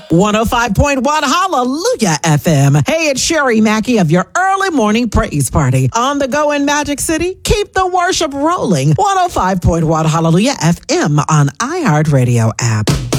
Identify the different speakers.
Speaker 1: 105.1 Hallelujah FM. Hey, it's Sherry Mackey of your early morning praise party. On the go in Magic City, keep the worship rolling. 105.1 Hallelujah FM on iHeartRadio app.